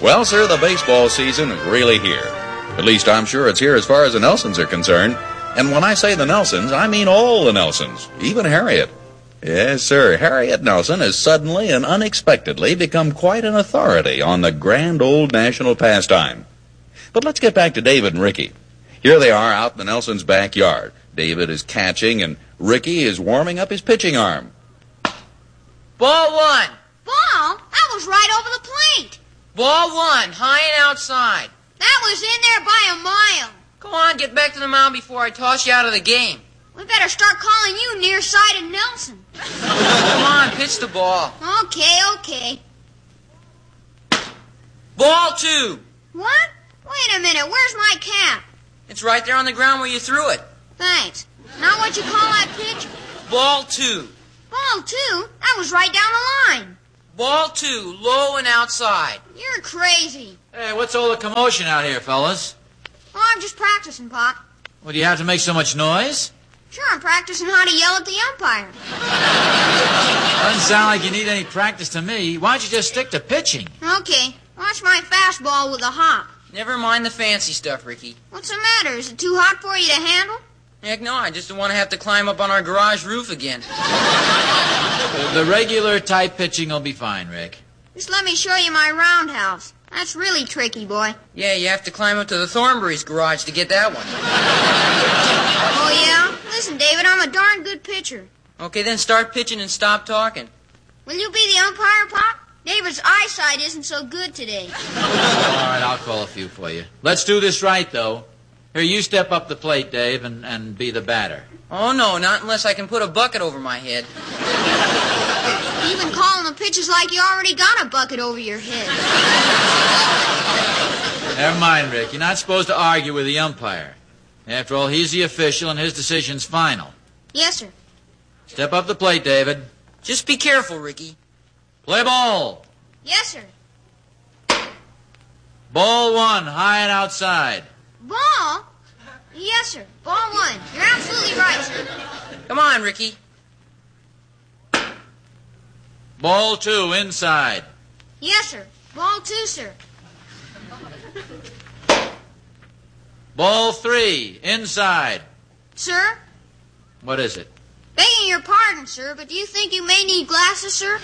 Well, sir, the baseball season is really here. At least I'm sure it's here as far as the Nelsons are concerned. And when I say the Nelsons, I mean all the Nelsons, even Harriet. Yes, sir, Harriet Nelson has suddenly and unexpectedly become quite an authority on the grand old national pastime. But let's get back to David and Ricky. Here they are out in the Nelsons' backyard. David is catching, and Ricky is warming up his pitching arm. Ball one. Ball? That was right over the plate. Ball one, high and outside. That was in there by a mile. Go on, get back to the mound before I toss you out of the game. We better start calling you nearsighted Nelson. Come on, pitch the ball. Okay. Ball two. What? Wait a minute, where's my cap? It's right there on the ground where you threw it. Thanks. Now what you call that pitch? Ball two. Ball two? That was right down the line. Ball two, low and outside. You're crazy. Hey, what's all the commotion out here, fellas? Oh, I'm just practicing, Pop. Well, do you have to make so much noise? Sure, I'm practicing how to yell at the umpire. Doesn't sound like you need any practice to me. Why don't you just stick to pitching? Okay, watch my fastball with a hop. Never mind the fancy stuff, Ricky. What's the matter? Is it too hot for you to handle? Heck no, I just don't want to have to climb up on our garage roof again. The regular type pitching will be fine, Rick. Just let me show you my roundhouse. That's really tricky, boy. Yeah, you have to climb up to the Thornberry's garage to get that one. Oh, yeah? Listen, David, I'm a darn good pitcher. Okay, then start pitching and stop talking. Will you be the umpire, Pop? David's eyesight isn't so good today. All right, I'll call a few for you. Let's do this right, though. Here, you step up the plate, Dave, and be the batter. Oh, no, not unless I can put a bucket over my head. You've been calling the pitches like you already got a bucket over your head. Never mind, Rick. You're not supposed to argue with the umpire. After all, he's the official, and his decision's final. Yes, sir. Step up the plate, David. Just be careful, Ricky. Play ball. Yes, sir. Ball one, high and outside. Ball? Yes, sir. Ball one. You're absolutely right, sir. Come on, Ricky. Ball two, inside. Yes, sir. Ball two, sir. Ball three, inside. Sir? What is it? Begging your pardon, sir, but do you think you may need glasses, sir?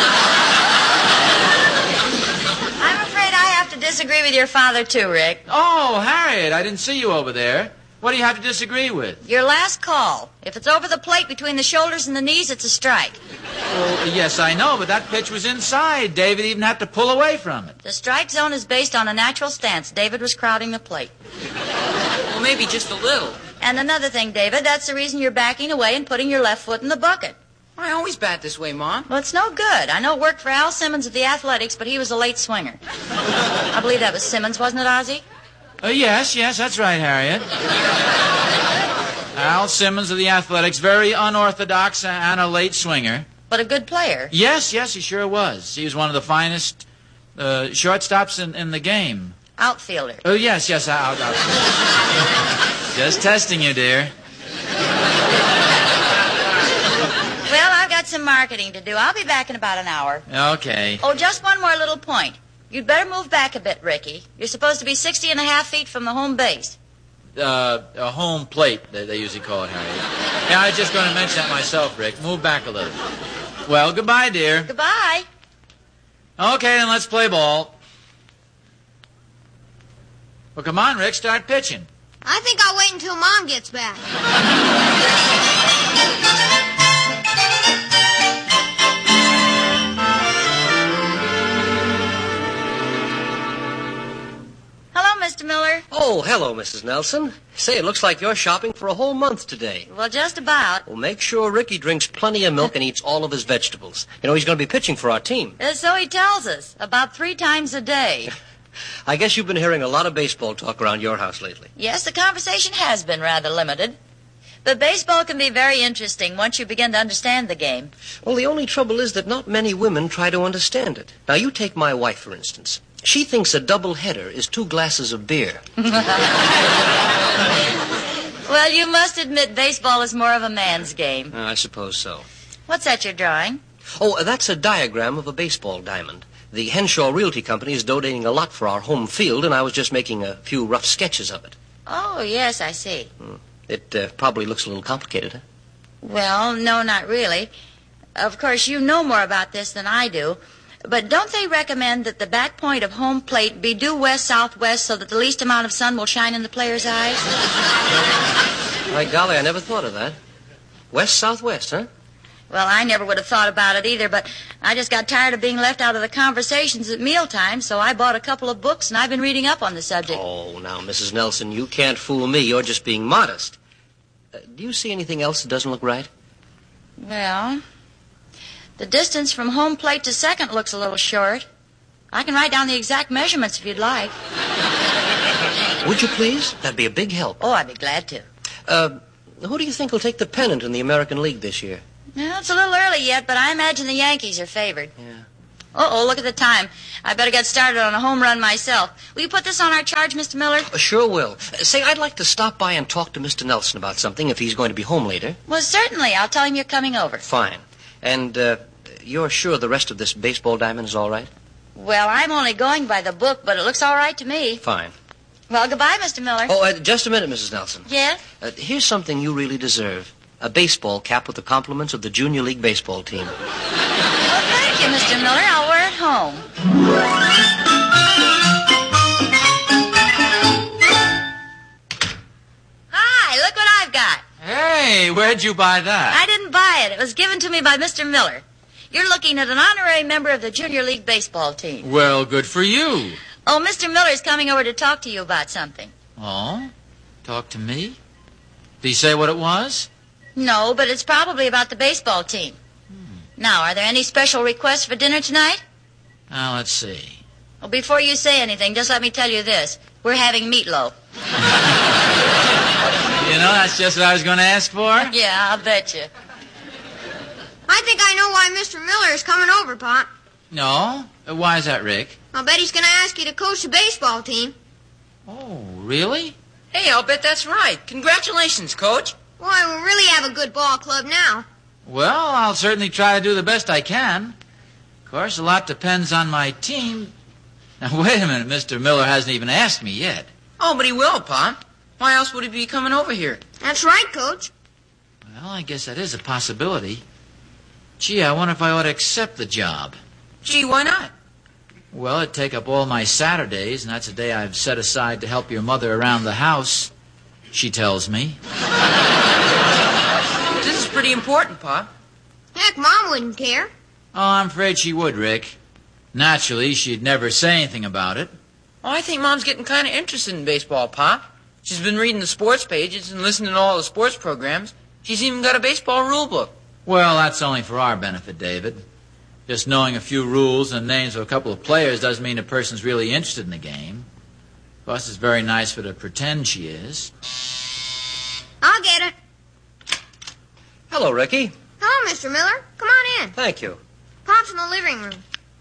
I'm afraid I have to disagree with your father, too, Rick. Oh, Harriet, I didn't see you over there. What do you have to disagree with? Your last call. If it's over the plate between the shoulders and the knees, it's a strike. Well, yes, I know, but that pitch was inside. David even had to pull away from it. The strike zone is based on a natural stance. David was crowding the plate. Well, maybe just a little. And another thing, David, that's the reason you're backing away and putting your left foot in the bucket. I always bat this way, Mom. Well, it's no good. I know it worked for Al Simmons of the Athletics, but he was a late swinger. I believe that was Simmons, wasn't it, Ozzie? Yes, that's right, Harriet. Al Simmons of the Athletics, very unorthodox and a late swinger. But a good player. Yes, he sure was. He was one of the finest shortstops in the game. Outfielder. Oh, yes, outfielder. Just testing you, dear. Well, I've got some marketing to do. I'll be back in about an hour. Okay. Oh, just one more little point. You'd better move back a bit, Ricky. You're supposed to be 60.5 feet from the home base. A home plate, they usually call it, Harriet. Yeah, I was just going to mention that myself, Rick. Move back a little. Well, goodbye, dear. Goodbye. Okay, then let's play ball. Well, come on, Rick, start pitching. I think I'll wait until Mom gets back. Hello, Mr. Miller. Oh, hello, Mrs. Nelson. Say, it looks like you're shopping for a whole month today. Well, just about. Well, make sure Ricky drinks plenty of milk and eats all of his vegetables. You know, he's going to be pitching for our team. So he tells us. About 3 times a day. I guess you've been hearing a lot of baseball talk around your house lately. Yes, the conversation has been rather limited. But baseball can be very interesting once you begin to understand the game. Well, the only trouble is that not many women try to understand it. Now, you take my wife, for instance. She thinks a double-header is 2 glasses of beer. Well, you must admit baseball is more of a man's game. I suppose so. What's that you're drawing? Oh, that's a diagram of a baseball diamond. The Henshaw Realty Company is donating a lot for our home field, and I was just making a few rough sketches of it. Oh, yes, I see. It probably looks a little complicated, huh? Well, no, not really. Of course, you know more about this than I do. But don't they recommend that the back point of home plate be due west-southwest so that the least amount of sun will shine in the player's eyes? By golly, I never thought of that. West-southwest, huh? Well, I never would have thought about it either, but I just got tired of being left out of the conversations at mealtime, so I bought a couple of books, and I've been reading up on the subject. Oh, now, Mrs. Nelson, you can't fool me. You're just being modest. Do you see anything else that doesn't look right? Well, the distance from home plate to second looks a little short. I can write down the exact measurements if you'd like. Would you please? That'd be a big help. Oh, I'd be glad to. Who do you think will take the pennant in the American League this year? Well, it's a little early yet, but I imagine the Yankees are favored. Yeah. Uh-oh, look at the time. I better get started on a home run myself. Will you put this on our charge, Mr. Miller? Sure will. Say, I'd like to stop by and talk to Mr. Nelson about something if he's going to be home later. Well, certainly. I'll tell him you're coming over. Fine. And, you're sure the rest of this baseball diamond is all right? Well, I'm only going by the book, but it looks all right to me. Fine. Well, goodbye, Mr. Miller. Oh, just a minute, Mrs. Nelson. Yes? Here's something you really deserve. A baseball cap with the compliments of the Junior League baseball team. Well, thank you, Mr. Miller. I'll wear it home. Hi, look what I've got. Hey, where'd you buy that? I didn't buy it. It was given to me by Mr. Miller. You're looking at an honorary member of the Junior League baseball team. Well, good for you. Oh, Mr. Miller's coming over to talk to you about something. Oh? Talk to me? Did he say what it was? No, but it's probably about the baseball team. Now, are there any special requests for dinner tonight? Now, let's see. Well, before you say anything, just let me tell you this. We're having meatloaf. You know, that's just what I was going to ask for. Yeah, I'll bet you. I think I know why Mr. Miller is coming over, Pop. No? Why is that, Rick? I'll bet he's going to ask you to coach the baseball team. Oh, really? Hey, I'll bet that's right. Congratulations, Coach. Why, we really have a good ball club now. Well, I'll certainly try to do the best I can. Of course, a lot depends on my team. Now, wait a minute. Mr. Miller hasn't even asked me yet. Oh, but he will, Pop. Why else would he be coming over here? That's right, Coach. Well, I guess that is a possibility. Gee, I wonder if I ought to accept the job. Gee, why not? Well, it'd take up all my Saturdays, and that's a day I've set aside to help your mother around the house, she tells me. This is pretty important, Pop. Heck, Mom wouldn't care. Oh, I'm afraid she would, Rick. Naturally, she'd never say anything about it. Oh, I think Mom's getting kind of interested in baseball, Pop. She's been reading the sports pages and listening to all the sports programs. She's even got a baseball rule book. Well, that's only for our benefit, David. Just knowing a few rules and names of a couple of players doesn't mean a person's really interested in the game. Of course, it's very nice for her to pretend she is. I'll get it. Hello, Ricky. Hello, Mr. Miller. Come on in. Thank you. Pop's in the living room.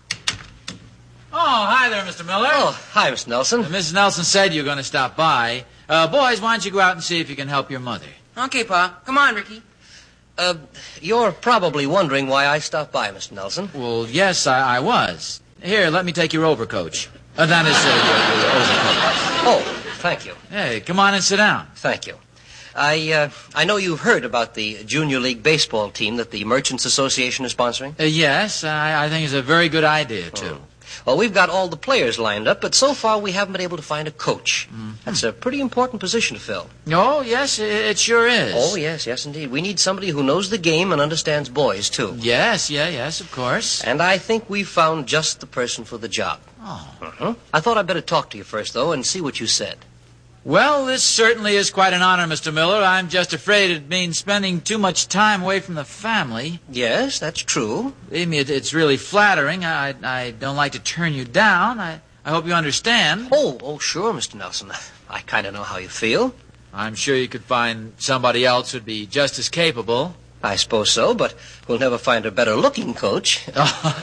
Oh, hi there, Mr. Miller. Oh, hi, Mr. Nelson. Mrs. Nelson said you were going to stop by. Boys, why don't you go out and see if you can help your mother? Okay, Pop. Come on, Ricky. You're probably wondering why I stopped by, Mr. Nelson. Well, yes, I was. Here, let me take your overcoat. That is your overcoat. Oh, thank you. Hey, come on and sit down. Thank you. I know you've heard about the Junior League baseball team that the Merchants Association is sponsoring. Yes, I think it's a very good idea, too. Well, we've got all the players lined up, but so far we haven't been able to find a coach. That's a pretty important position to fill. Oh, yes, it sure is. Oh, yes, indeed. We need somebody who knows the game and understands boys, too. Yes, of course. And I think we've found just the person for the job. Oh. I thought I'd better talk to you first, though, and see what you said. Well, this certainly is quite an honor, Mr. Miller. I'm just afraid it means spending too much time away from the family. Yes, that's true. Believe me, it's really flattering. I don't like to turn you down. I hope you understand. Oh, sure, Mr. Nelson. I kind of know how you feel. I'm sure you could find somebody else who'd be just as capable. I suppose so, but we'll never find a better-looking coach. I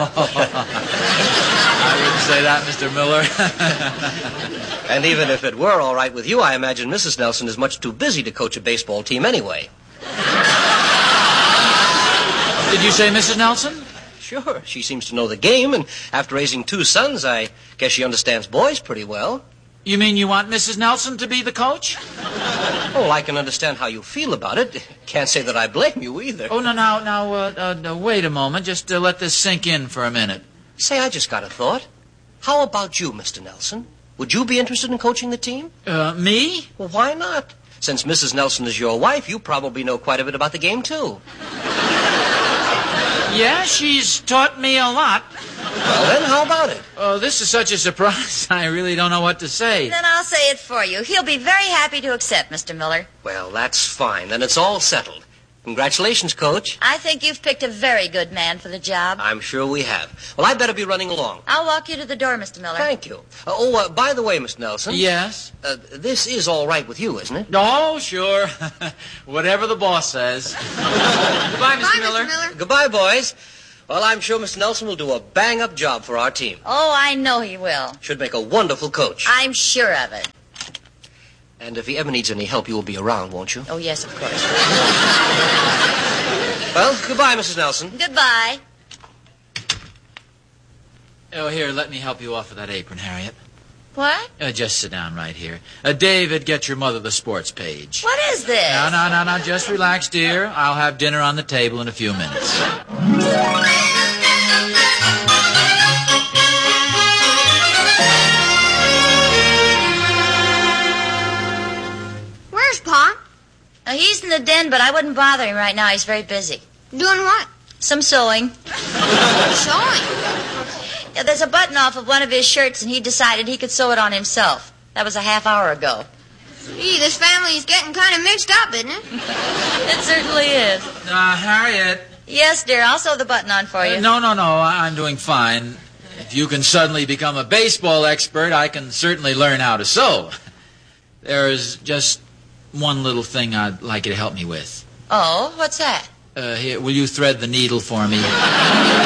wouldn't say that, Mr. Miller. And even if it were all right with you, I imagine Mrs. Nelson is much too busy to coach a baseball team anyway. Did you say Mrs. Nelson? sure. She seems to know the game, and after raising 2 sons, I guess she understands boys pretty well. You mean you want Mrs. Nelson to be the coach? Oh, I can understand how you feel about it. Can't say that I blame you either. Oh, now, wait a moment. Just let this sink in for a minute. Say, I just got a thought. How about you, Mr. Nelson? Would you be interested in coaching the team? Me? Well, why not? Since Mrs. Nelson is your wife, you probably know quite a bit about the game, too. Yeah, she's taught me a lot. Well, then, how about it? Oh, this is such a surprise, I really don't know what to say. Then I'll say it for you. He'll be very happy to accept, Mr. Miller. Well, that's fine. Then it's all settled. Congratulations, Coach. I think you've picked a very good man for the job. I'm sure we have. Well, I'd better be running along. I'll walk you to the door, Mr. Miller. Thank you. By the way, Miss Nelson. Yes? This is all right with you, isn't it? Oh, sure. Whatever the boss says. Goodbye, Mr. Miller. Mr. Miller. Goodbye, boys. Well, I'm sure Mr. Nelson will do a bang-up job for our team. Oh, I know he will. Should make a wonderful coach. I'm sure of it. And if he ever needs any help, you will be around, won't you? Oh, yes, of course. Well, goodbye, Mrs. Nelson. Goodbye. Oh, here, let me help you off with that apron, Harriet. What? Just sit down right here. David, get your mother the sports page. What is this? No, just relax, dear. I'll have dinner on the table in a few minutes. Where's Pa? He's in the den, but I wouldn't bother him right now. He's very busy. Doing what? Some sewing. Sewing. Yeah, there's a button off of one of his shirts, and he decided he could sew it on himself. That was a half hour ago. Gee, this family is getting kind of mixed up, isn't it? It certainly is. Harriet. Yes, dear, I'll sew the button on for you. No, I'm doing fine. If you can suddenly become a baseball expert, I can certainly learn how to sew. There's just one little thing I'd like you to help me with. Oh, what's that? Here, will you thread the needle for me?